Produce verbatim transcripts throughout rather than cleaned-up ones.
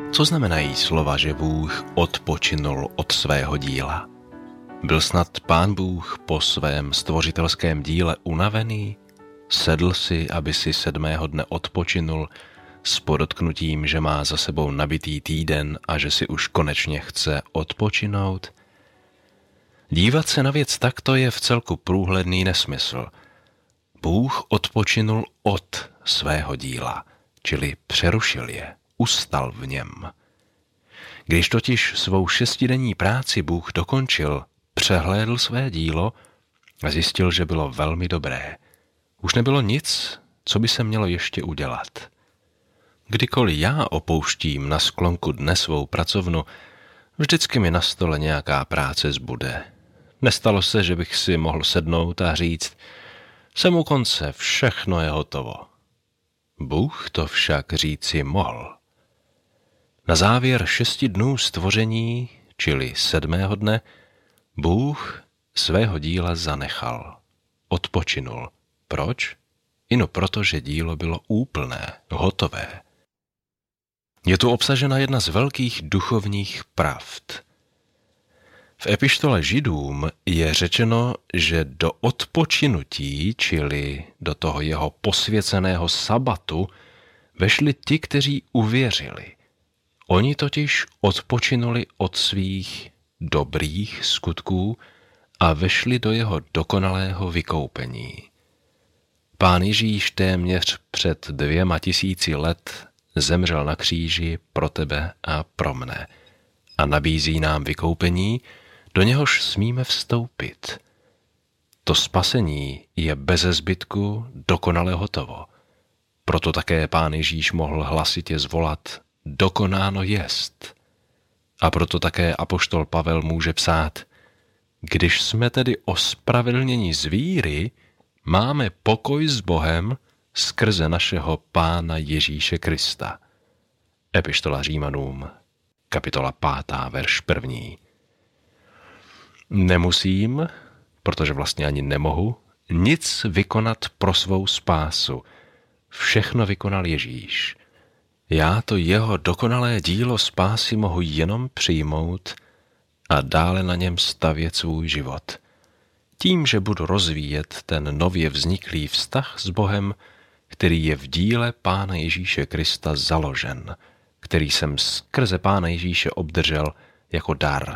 Co znamenají slova, že Bůh odpočinul od svého díla? Byl snad Pán Bůh po svém stvořitelském díle unavený? Sedl si, aby si sedmého dne odpočinul s podotknutím, že má za sebou nabitý týden a že si už konečně chce odpočinout? Dívat se na věc takto je vcelku průhledný nesmysl. Bůh odpočinul od svého díla, čili přerušil je, ustal v něm. Když totiž svou šestidenní práci Bůh dokončil, přehlédl své dílo a zjistil, že bylo velmi dobré. Už nebylo nic, co by se mělo ještě udělat. Kdykoliv já opouštím na sklonku dne svou pracovnu, vždycky mi na stole nějaká práce zbude. Nestalo se, že bych si mohl sednout a říct, jsem u konce, všechno je hotovo. Bůh to však říci mohl. Na závěr šesti dnů stvoření, čili sedmého dne, Bůh svého díla zanechal, odpočinul. Proč? Ino proto, že dílo bylo úplné, hotové. Je tu obsažena jedna z velkých duchovních pravd. V epištole Židům je řečeno, že do odpočinutí, čili do toho jeho posvěceného sabatu, vešli ti, kteří uvěřili. Oni totiž odpočinuli od svých dobrých skutků a vešli do jeho dokonalého vykoupení. Pán Ježíš téměř před dvěma tisíci let zemřel na kříži pro tebe a pro mne a nabízí nám vykoupení, do něhož smíme vstoupit. To spasení je beze zbytku dokonale hotovo. Proto také Pán Ježíš mohl hlasitě zvolat dokonáno jest. A proto také apoštol Pavel může psát, když jsme tedy ospravedlněni z víry, máme pokoj s Bohem skrze našeho Pána Ježíše Krista. Epištola Římanům, kapitola pátá, verš první. Nemusím, protože vlastně ani nemohu, nic vykonat pro svou spásu. Všechno vykonal Ježíš. Já to jeho dokonalé dílo spásy mohu jenom přijmout a dále na něm stavět svůj život. Tím, že budu rozvíjet ten nově vzniklý vztah s Bohem, který je v díle Pána Ježíše Krista založen, který jsem skrze Pána Ježíše obdržel jako dar.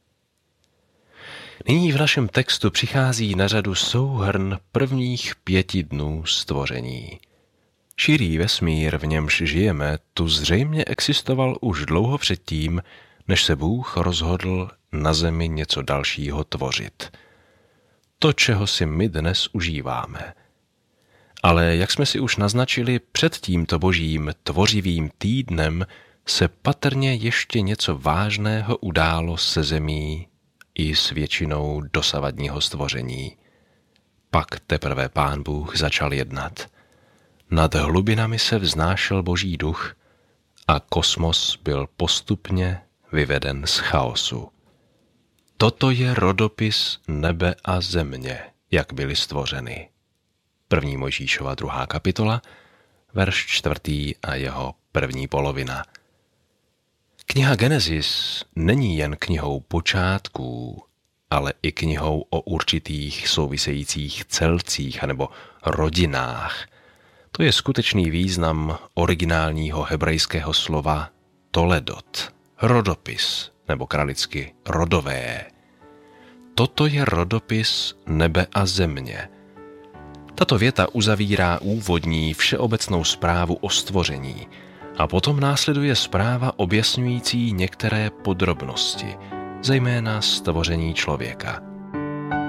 Nyní v našem textu přichází na řadu souhrn prvních pěti dnů stvoření. Širý vesmír, v němž žijeme, tu zřejmě existoval už dlouho předtím, než se Bůh rozhodl na zemi něco dalšího tvořit. To, čeho si my dnes užíváme. Ale jak jsme si už naznačili, před tímto božím tvořivým týdnem se patrně ještě něco vážného událo se zemí i s většinou dosavadního stvoření. Pak teprve Pán Bůh začal jednat. Nad hlubinami se vznášel boží duch a kosmos byl postupně vyveden z chaosu. Toto je rodopis nebe a země, jak byly stvořeny. První Mojžíšova druhá kapitola, verš čtvrtý a jeho první polovina. Kniha Genesis není jen knihou počátků, ale i knihou o určitých souvisejících celcích anebo rodinách. To je skutečný význam originálního hebrejského slova toledot, rodopis, nebo kralicky rodové. Toto je rodopis nebe a země. Tato věta uzavírá úvodní všeobecnou zprávu o stvoření a potom následuje zpráva objasňující některé podrobnosti, zejména stvoření člověka.